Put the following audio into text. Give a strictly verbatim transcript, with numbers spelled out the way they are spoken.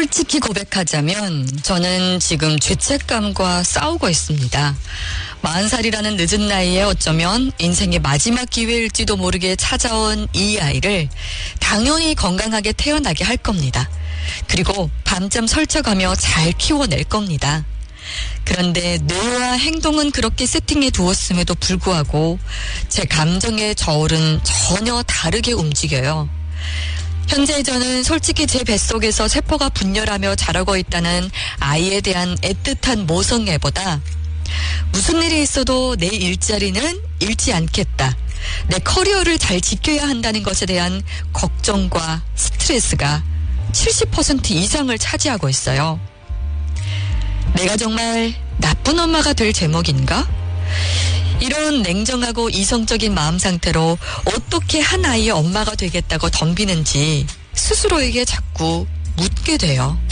솔직히 고백하자면 저는 지금 죄책감과 싸우고 있습니다. 마흔 살이라는 늦은 나이에 어쩌면 인생의 마지막 기회일지도 모르게 찾아온 이 아이를 당연히 건강하게 태어나게 할 겁니다. 그리고 밤잠 설쳐가며 잘 키워낼 겁니다. 그런데 뇌와 행동은 그렇게 세팅해 두었음에도 불구하고 제 감정의 저울은 전혀 다르게 움직여요. 현재 저는 솔직히 제 뱃속에서 세포가 분열하며 자라고 있다는 아이에 대한 애틋한 모성애보다 무슨 일이 있어도 내 일자리는 잃지 않겠다, 내 커리어를 잘 지켜야 한다는 것에 대한 걱정과 스트레스가 칠십 퍼센트 이상을 차지하고 있어요. 내가 정말 나쁜 엄마가 될 제목인가? 이런 냉정하고 이성적인 마음 상태로 어떻게 한 아이의 엄마가 되겠다고 덤비는지 스스로에게 자꾸 묻게 돼요.